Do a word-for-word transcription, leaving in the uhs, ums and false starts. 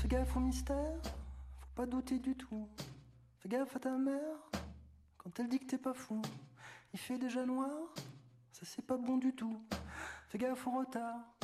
Fais gaffe au mystère, faut pas douter du tout. Fais gaffe à ta mère, quand elle dit que t'es pas fou. Il fait déjà noir, ça c'est pas bon du tout. Fais gaffe au retard,